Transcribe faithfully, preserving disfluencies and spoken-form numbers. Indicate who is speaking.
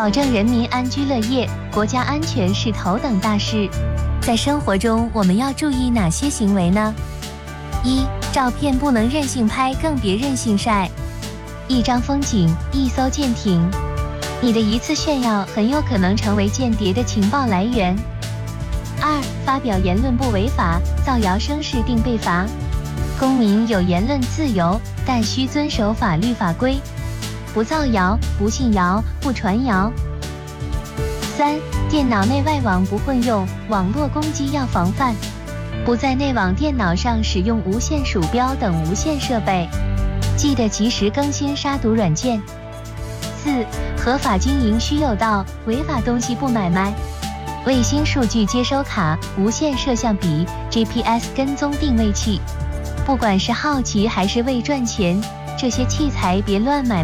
Speaker 1: 保证人民安居乐业，国家安全是头等大事。在生活中，我们要注意哪些行为呢？一、照片不能任性拍，更别任性晒。一张风景，一艘舰艇，你的一次炫耀很有可能成为间谍的情报来源。二、发表言论不违法，造谣生事定被罚。公民有言论自由，但需遵守法律法规，不造谣，不信谣，不传谣。三、电脑内外网不混用，网络攻击要防范，不在内网电脑上使用无线鼠标等无线设备，记得及时更新杀毒软件。四、合法经营需有道，违法东西不买卖。卫星数据接收卡、无线摄像笔、G P S 跟踪定位器，不管是好奇还是为赚钱，这些器材别乱买。